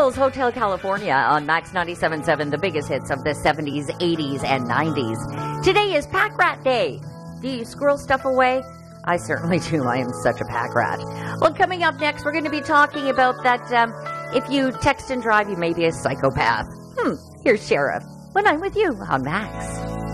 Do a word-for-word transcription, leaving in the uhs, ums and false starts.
Eagles Hotel California on Max ninety-seven point seven, the biggest hits of the seventies, eighties, and nineties. Today is Pack Rat Day. Do you squirrel stuff away? I certainly do. I am such a pack rat. Well, coming up next, we're going to be talking about that um, if you text and drive, you may be a psychopath. Hmm, here's Sheriff when I'm with you on Max.